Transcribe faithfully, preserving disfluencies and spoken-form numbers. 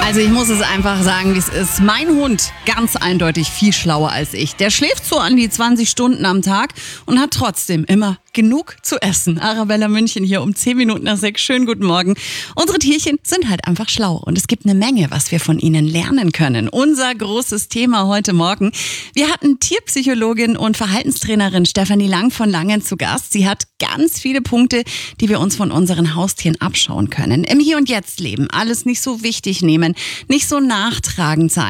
Also ich muss es einfach sagen, wie es ist. Mein Hund, ganz eindeutig viel schlauer als ich. Der schläft so an die zwanzig Stunden am Tag und hat trotzdem immer genug zu essen. Arabella München hier um zehn Minuten nach sechs. Schönen guten Morgen. Unsere Tierchen sind halt einfach schlau und es gibt eine Menge, was wir von ihnen lernen können. Unser großes Thema heute Morgen. Wir hatten Tierpsychologin und Verhaltenstrainerin Stefanie Lang von Langen zu Gast. Sie hat ganz viele Punkte, die wir uns von unseren Haustieren abschauen können. Im Hier und Jetzt leben, alles nicht so wichtig nehmen, nicht so nachtragend sein.